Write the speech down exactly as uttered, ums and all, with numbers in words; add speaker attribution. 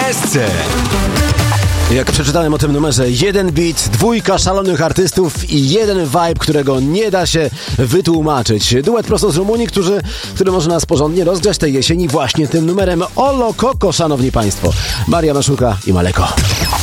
Speaker 1: Esce.
Speaker 2: Jak przeczytałem o tym numerze, jeden beat, dwójka szalonych artystów i jeden vibe, którego nie da się wytłumaczyć. Duet prosto z Rumunii, którzy, który może nas porządnie rozgrzać tej jesieni właśnie tym numerem Olo Koko, szanowni państwo. Maria Maszuka i Maleko.